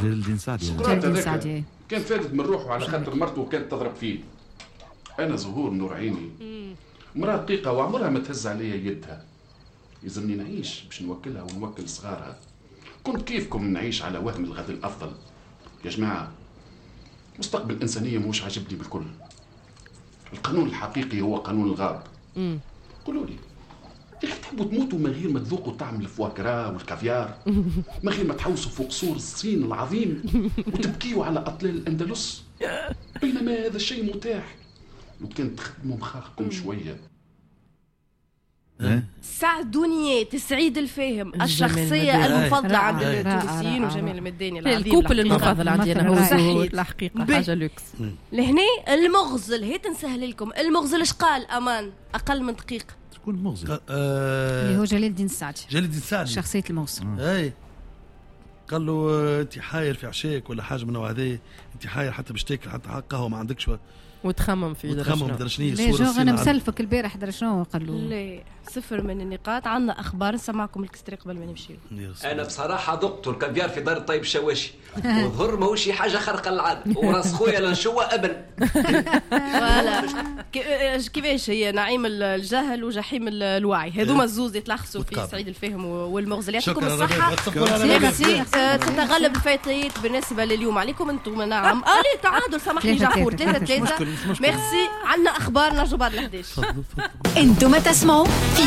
جلال الدين سعدي. جلال الدين سعدي كان فادت من روحه على خاطر مرته كانت تضرب فيه. انا زهور نور عيني، مرأة دقيقة وعمرها ما تهز عليا يدها. يلزمني نعيش باش نوكلها ونوكل صغارها. كنت كيفكم نعيش على وهم الغد الافضل. يا جماعة مستقبل الإنسانية مش عاجبني بالكل. القانون الحقيقي هو قانون الغاب. قولوا لي يا أخي، تحبوا تموتوا من غير ما تذوقوا طعم الفواكرا والكافيار، من غير ما تحوسوا فوق سور الصين العظيم وتبكيوا على أطلال الأندلس، بينما هذا الشيء متاح لو كان تخدموا مخاخكم شوية. سعدوني تسعيد الفاهم الشخصية المفضلة عند التونسيين وجميل المداني الكوبل المفضل عندنا هو صحيح الحقيقة حاجة لوكس. لهنا المغزل هي تنسهل لكم. المغزل ايش قال؟ أمان أقل من دقيقة. شكون المغزل؟ اللي هو جلال الدين السعدي. جلال الدين السعدي شخصية المغزل. اي قال له انت حاير في عشاك ولا حاجة من هذه، انت حاير حتى باش تاكل حتى قهوة ما عندكش وتخمم في درشنية. ليه جو انا مسلفك البارح درا شنو قال له؟ لا 0 من النقاط. عندنا اخبار نسمعكم الكستري قبل ما نمشي. انا بصراحه ذقت الكافيار في دار الطيب الشواشي وظهر ماهوش شي حاجه خارقه للعاده، وراس خويا لنشوه ابن. فوالا كيفاش هي نعيم الجهل وجحيم الوعي، هذوما الزوز يتلخصوا في سعيد الفهم والمغزل. يعطيكم الصحه. تتغلب الفتيات بالنسبه لليوم عليكم انتم. نعم لي تعادل سامحني جعفور 3-3. ميرسي. عندنا اخبار نرجو بعد ال11. انتم تسمعوا